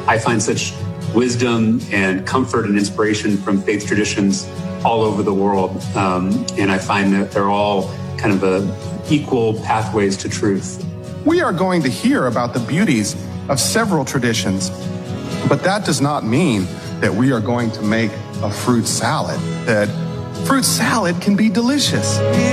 I find such wisdom and comfort and inspiration from faith traditions all over the world. And I find that they're all kind of equal pathways to truth. We are going to hear about the beauties of several traditions, but that does not mean that we are going to make a fruit salad. That fruit salad can be delicious.